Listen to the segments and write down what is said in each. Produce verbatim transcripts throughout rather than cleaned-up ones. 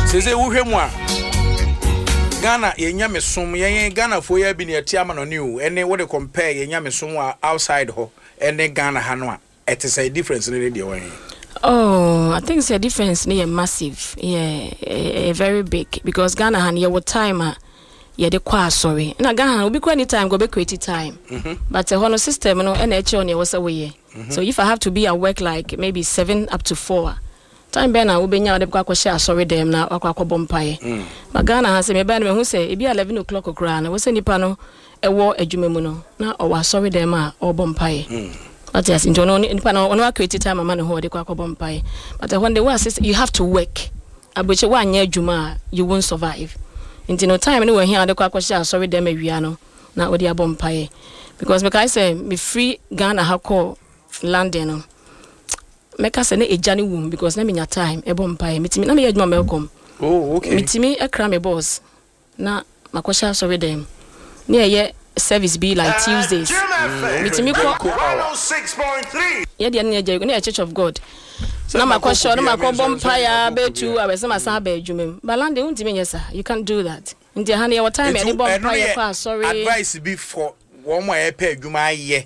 Say say wo hwemu a Ghana yenya mesom yen Ghana fo ya bi ne atiama no new ene wo de compare yenya mesom a outside ho ene Ghana ha no a it is a difference in the way. Oh, I think it's a difference near massive. Yeah, a, a very big because Ghana han your time uh, yeah the kwa sorry. Na Ghana will be quite any time go be create time. Mm-hmm. But the hono system no N H on was away. Mm-hmm. So if I have to be at work like maybe seven up to four. Time bena will be nya de kwa share sorry them na akwa kwa bompaye. But Ghana has me ben me who say e be eleven o'clock okra na we say nipa no e wo adwuma mu no na o wa sorry them a o bompaye. But yes, into no nipa no no create time man ho de kwa kwa bompaye. But when they was you have to work. Abuche wa nya adwuma you won't survive. Into no time no we here de kwa share sorry them awia no na o de abompaye. Because because I say me free Ghana ha call London no. Make us a journey womb because na minya time e bom pae mitimi na me adwuma welcome. Oh, okay. Mitimi e kra me boss na makosha sorry dem na ye service be like uh, Tuesdays mitimi ko one oh six point three ye de na je na Church of God na makosha na makobom pae be two hours na sa ba adwuma balande untimi nyesa you can't do that ndi ha na your time e bom pae kwa sorry advice be for one more e pa adwuma ye.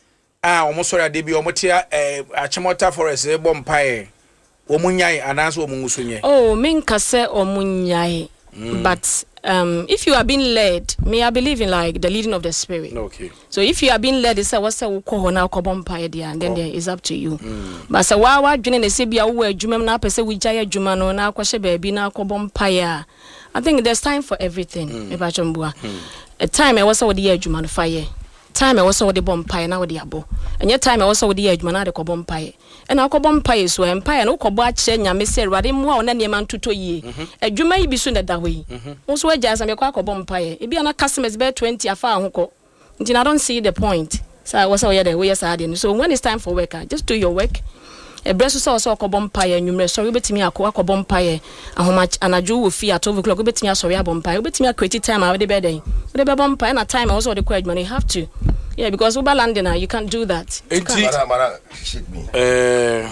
Ah, almost sorry, they be almost here. A Chamota forest, a bompaye, Omunyai, and answer Omungusunye. Oh, Minka say Omunyai. But um, if you are being led, me, I believe in like the leading of the Spirit. Okay. So if you are being led, it's a what's a kohona kobompaye there, and then there is up to you. But so why why joining the Sibia where Jumem na pese we jaya Jumano na kwashe baby na kobompaye. I think there's time for everything. Ebachambua. A time I was with the Jumano fire. Time I was with the bompaye na with the abo. And your time I was with the edge man na the kobompaye. And our kobompaye so empire no kobo che nyame se rade mo a na niam ntoto yie. Adwuma yi bi so na da we. Onso agya sam yakwa kobompaye. E bia na customers be twenty afa ahoko. Nti I don't see the point. So I was aware that we are sad. So when it's time for work, just do your work. A breast so so kobompaye nwumre so betimi akwa kobompaye ahoma anadwo wo fi at twelve o'clock betimi asori abompaye betimi create time a we dey beden we dey bompaye na time also the quite money you have to. Yeah, because Uber landing now, you can't do that. Mara, Mara, shake me. Eh,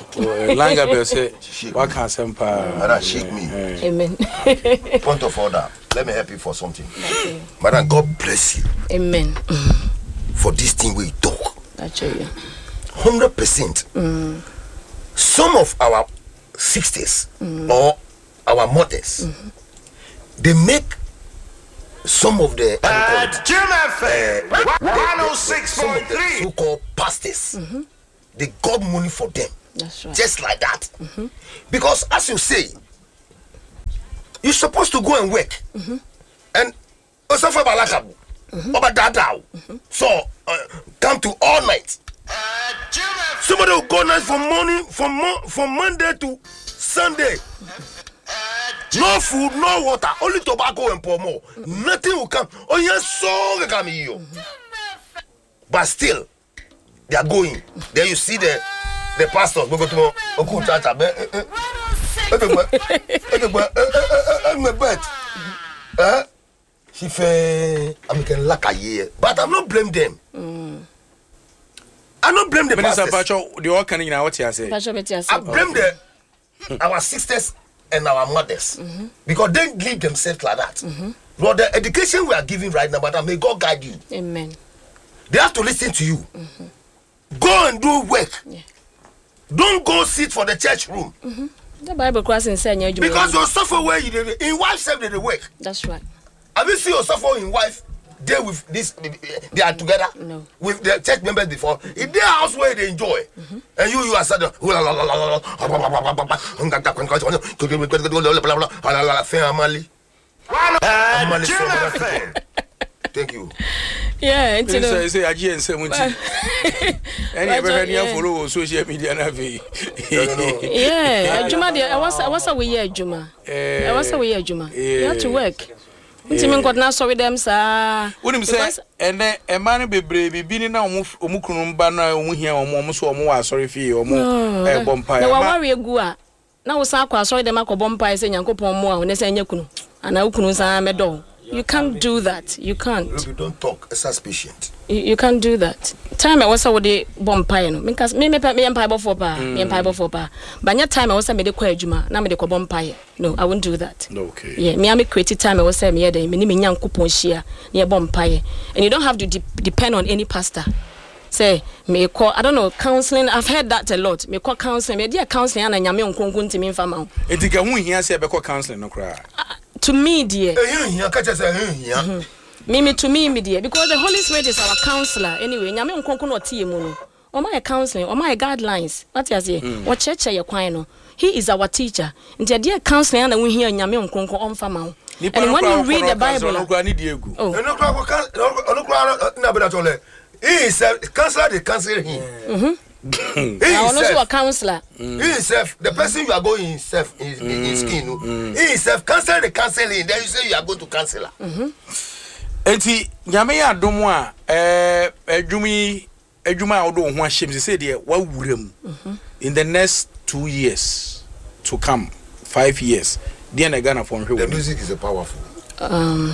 Langa be say, what can sempa? Mara, shake me. Amen. Point of order. Let me help you for something. Okay. Mara, God bless you. Amen. For this thing we talk. That's true. Hundred percent. Some of our sisters mm. or our mothers, mm-hmm. they make. Some of the uh, Jim F A one oh six point three so-called pastors, mm-hmm. they got money for them. That's right. Just like that. Mm-hmm. Because as you say, you're supposed to go and work. Mm-hmm. And also for Balakabu, over that so uh, come to all night. Uh, Somebody will go night from morning, from mo- from Monday to Sunday. Mm-hmm. No food, no water, only tobacco and pomo. Mm-hmm. Nothing will come. Oh, yes, so come here. But still, they are going. There you see the the pastors. We go to Oku Chacha. My bed. Eh? She fe. I can lack a year, but I'm not blame them. I don't blame the pastors. The all can you know what you say? I blame the our sisters. And our mothers, mm-hmm. because they live themselves like that. Mm-hmm. But the education we are giving right now, but may God guide you. Amen. They have to listen to you. Mm-hmm. Go and do work. Yeah. Don't go sit for the church room. Mm-hmm. The Bible crossing saying you because you suffer where you did in wife self did the work. That's right. Have you seen your suffer in wife? They with this, they are together no. with the church members before. In their house where they enjoy, mm-hmm. and you you are sad. Thank you. Yeah, you know. Say I and seventy. And ever you follow social media na ve. Yeah, Juma there. I was I was away here Juma. I was away here Juma. You have to work. Ntimi nkot na sorry them sa. Wonim say ene e man bebre bibi na omu kunu mba na omu hia omu omu so omu wa sorry fi omu e bompa. Na wa wari egu a na wo sa akwa sorry them akobompa say nyankopon mu a wo ne say nyakunu. Ana ukunu sa medo. You can't do that. You can't. Look, you don't talk. It's suspicious. You, you can't do that. Time I was with the bomb pie, no. Because me me me empire before pa, me empire before pa. But your time I was made the kwejuma, na me the bomb pie. No, I won't do that. Okay. Yeah, me am creative time I was say me dey me ni me nyankopon hia near bomb pie. And you don't have to de- depend on any pastor. Say me call I don't know counseling. I've heard that a lot. Me call counseling. Me dey counseling na nyame onkonko ntimi mfa ma. Etika hu hia say be call counseling no kra. To me dear. Eh hia ka say hia. Mimi to me immediate because the Holy Spirit is our counselor anyway. Nyame nkonko no tie mu no. O my counseling, o my guidelines. What you say? What church ye kwan no. He is our teacher. Ntia dey counseling na we hear nyame nkonko omfa ma. And when you read the Bible, oh, no kra no kra na be that he is a counselor, the counselor him. Mhm. He is also a counselor. He is the person you are going himself in in skin. He is counselor, the counseling. Then you say you are going to counselor. Mhm. Enti nyame ya domo a eh adwumi adwuma a wodo ho ahyem se say de wa wuram in the next two years to come five years de na Ghana for the music is a powerful um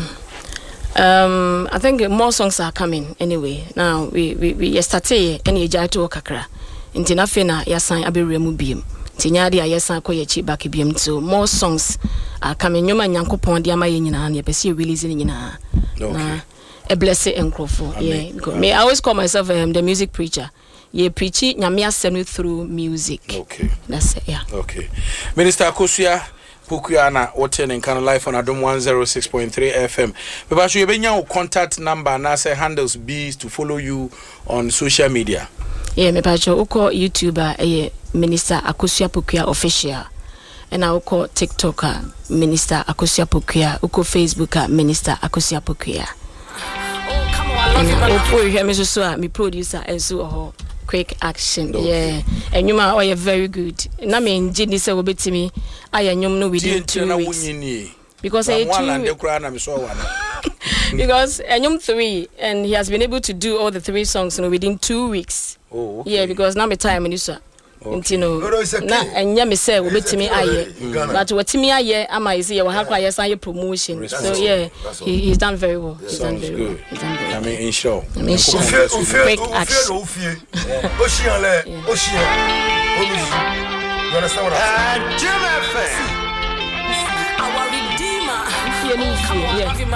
um I think more songs are coming anyway. Now we we we yesterday any jaito kakra nti na fe na yasan aberemu biem tinya de ayesan koyechi back biem so more songs are coming. Nyoma nyankopon de amaye nyina na yepese release ni nyina. Okay. A blessed and crowful. Yeah. Because me I always call myself um, the music preacher. Yeah, preaching nyame asem through music. Okay. That's it, yeah. Okay. Minister Akosua Pokuana Woten in Kana Life on Adom one oh six point three F M. But you benya o contact number na say handles be to follow you on social media. Yeah, me pacho uko YouTuber eh Minister Akosua Pokua official. And I will call TikToker Minister Akosua Pokua, uko Facebooker Minister Akosua Pokua. Oh, come on, I love you. Me so me producer and so quick action. Okay. Yeah. And you ma are very good. Na me njini se wo betimi aya nyom no within two weeks. Because I two Because nyom three and he has been able to do all the three songs you know, within two weeks. Oh, okay. Yeah, because now me time in so Okay. No, na enya me say obetimi aye but wetimi aye ama is here we have aye say promotion so yeah he, he's done very well he's done very well he's done very well I mean in show in show quick action ocean le ocean you understand what I'm saying? Our redeemer yeah